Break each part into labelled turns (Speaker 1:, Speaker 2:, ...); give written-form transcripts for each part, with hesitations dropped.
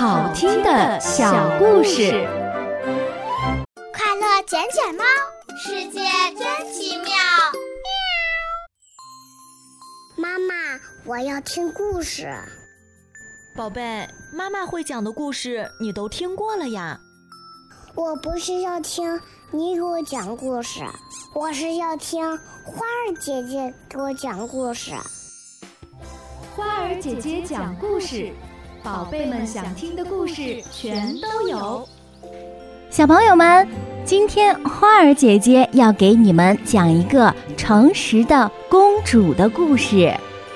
Speaker 1: 好听的小故事。
Speaker 2: 快乐捡捡猫，世界真奇妙。妈妈，我要听故事。
Speaker 3: 宝贝，妈妈会讲的故事你都听过了呀。
Speaker 2: 我不是要听你给我讲故事，我是要听花儿姐姐给我讲故事。
Speaker 1: 花儿姐姐讲故事，宝贝们想听的故事全都有。
Speaker 4: 小朋友们，今天花儿姐姐要给你们讲一个诚实的公主的故事。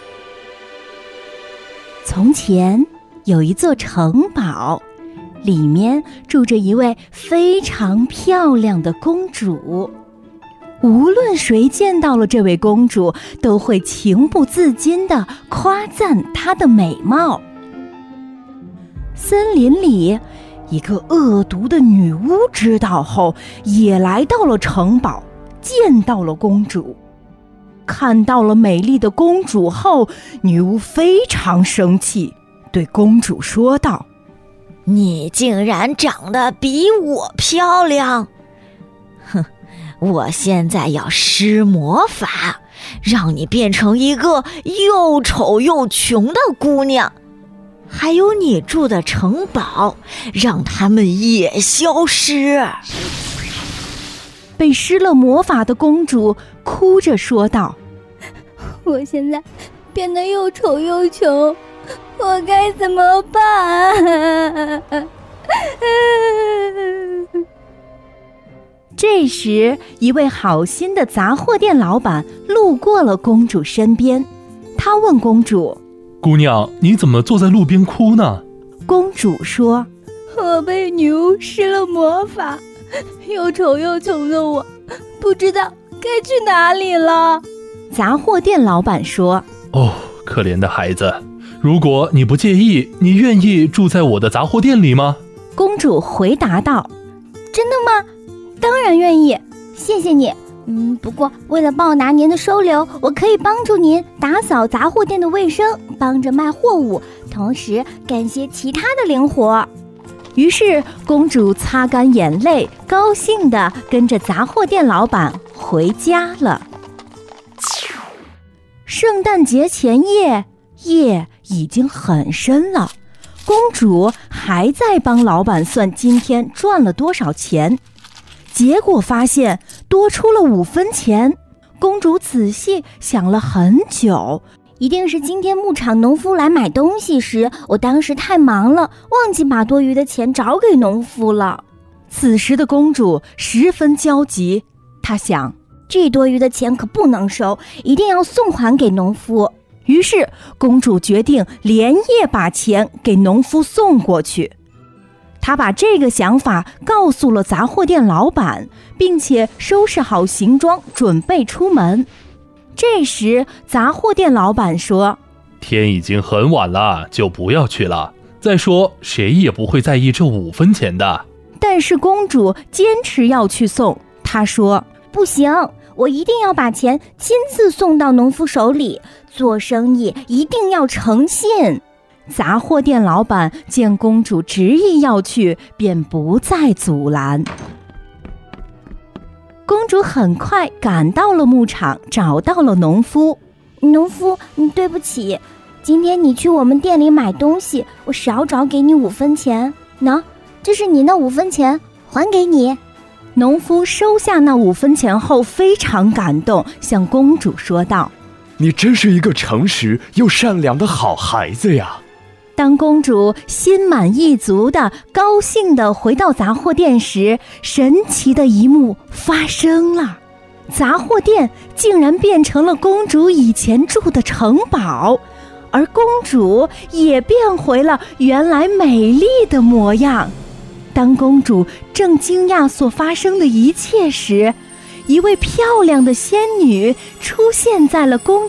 Speaker 4: 从前有一座城堡，里面住着一位非常漂亮的公主。无论谁见到了这位公主，都会情不自禁地夸赞她的美貌。森林里，一个恶毒的女巫知道后，也来到了城堡，见到了公主。看到了美丽的公主后，女巫非常生气，对公主说道：“
Speaker 3: 你竟然长得比我漂亮！哼，我现在要施魔法，让你变成一个又丑又穷的姑娘。还有你住的城堡，让他们也消失。”
Speaker 4: 被施了魔法的公主哭着说道：“
Speaker 5: 我现在变得又丑又穷，我该怎么办？”
Speaker 4: 这时，一位好心的杂货店老板路过了公主身边，他问公主：“
Speaker 6: 姑娘，你怎么坐在路边哭呢？”
Speaker 4: 公主说：“
Speaker 5: 我被女巫施了魔法，又丑又穷的我，不知道该去哪里了。”
Speaker 4: 杂货店老板说：“
Speaker 6: 哦，可怜的孩子，如果你不介意，你愿意住在我的杂货店里吗？”
Speaker 4: 公主回答道：“
Speaker 5: 真的吗？当然愿意，谢谢你。不过为了报答您的收留，我可以帮助您打扫杂货店的卫生，帮着卖货物，同时干些其他的零活。”
Speaker 4: 于是公主擦干眼泪，高兴地跟着杂货店老板回家了。圣诞节前夜，夜已经很深了，公主还在帮老板算今天赚了多少钱。结果发现多出了5分钱，公主仔细想了很久，
Speaker 5: 一定是今天牧场农夫来买东西时，我当时太忙了，忘记把多余的钱找给农夫了。
Speaker 4: 此时的公主十分焦急，她想，
Speaker 5: 这多余的钱可不能收，一定要送还给农夫。
Speaker 4: 于是公主决定连夜把钱给农夫送过去。她把这个想法告诉了杂货店老板，并且收拾好行装，准备出门。这时杂货店老板说：“
Speaker 6: 天已经很晚了，就不要去了。再说谁也不会在意这5分钱的。”
Speaker 4: 但是公主坚持要去送，她说：“
Speaker 5: 不行，我一定要把钱亲自送到农夫手里，做生意一定要诚信。”
Speaker 4: 杂货店老板见公主执意要去，便不再阻拦。公主很快赶到了牧场，找到了农夫。
Speaker 5: 农夫，对不起，今天你去我们店里买东西，我少找给你5分钱。喏，这是你那5分钱，还给你。
Speaker 4: 农夫收下那5分钱后非常感动，向公主说道：“
Speaker 7: 你真是一个诚实又善良的好孩子呀。”
Speaker 4: 当公主心满意足地高兴地回到杂货店时，神奇的一幕发生了，杂货店竟然变成了公主以前住的城堡，而公主也变回了原来美丽的模样。当公主正惊讶所发生的一切时，一位漂亮的仙女出现在了公